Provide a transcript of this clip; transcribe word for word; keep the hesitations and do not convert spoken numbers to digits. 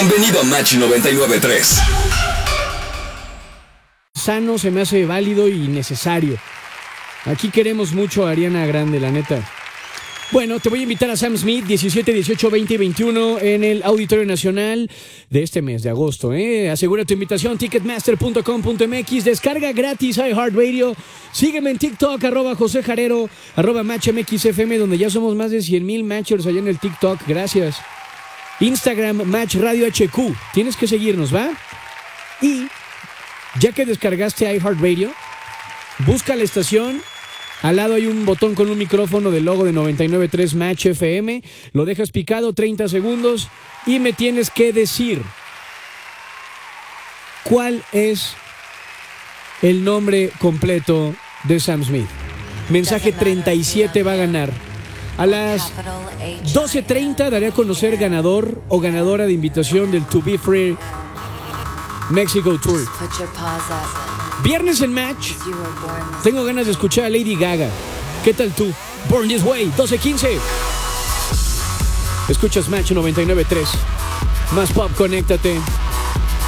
Bienvenido a Match noventa y nueve punto tres. Sano se me hace válido y necesario. Aquí queremos mucho a Ariana Grande, la neta. Bueno, te voy a invitar a Sam Smith, diecisiete, dieciocho, veinte y veintiuno en el Auditorio Nacional de este mes de agosto. ¿eh? Asegura tu invitación, ticketmaster punto com punto m x. Descarga gratis iHeartRadio. Sígueme en TikTok, arroba José Jarero, arroba MatchMXFM, donde ya somos más de cien mil matchers allá en el TikTok. Gracias. Instagram, Match Radio H Q. Tienes que seguirnos, ¿va? Y ya que descargaste iHeartRadio, busca la estación. Al lado hay un botón con un micrófono del logo de noventa y nueve punto tres Match F M. Lo dejas picado treinta segundos y me tienes que decir cuál es el nombre completo de Sam Smith. Mensaje treinta y siete va a ganar. A las doce treinta daré a conocer ganador o ganadora de invitación del To Be Free Mexico Tour. Viernes en Match. Tengo ganas de escuchar a Lady Gaga. ¿Qué tal tú? Born This Way, doce quince. Escuchas Match noventa y nueve punto tres. Más pop, conéctate.